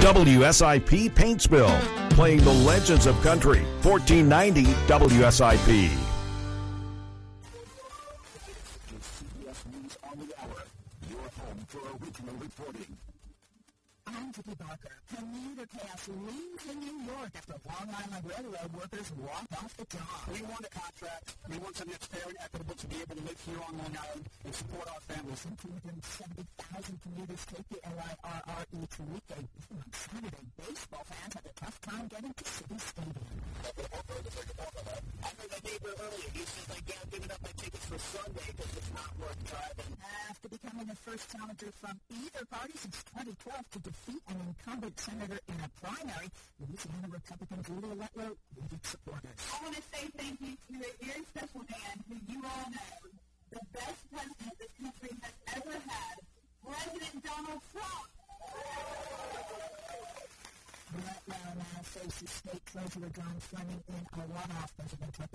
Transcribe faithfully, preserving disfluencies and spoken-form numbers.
W S I P Paintsville, playing the legends of country. fourteen ninety W S I P. I'm Vicky Barker. Commuter chaos reigns in New York after Long Island Railroad workers walk off the job. We want a contract. We want something that's fair and equitable to be able to live here on Long Island and support our families. two hundred seventy thousand commuters take the L I R R E to weekday. On Saturday, baseball fans had a tough time getting to City Stadium. I heard a neighbor earlier. He says, like, yeah, I'm giving up my tickets for Sunday because it's not worth driving. After becoming the first challenger from either party since twenty twelve to defeat an incumbent senator in a primary, Louisiana Republican Julia Letlow needed supporters. I want to say thank you to a very special man who you all know, the best president this country has ever had, President Donald Trump. Letlow now faces state treasurer John Fleming in a runoff. President Trump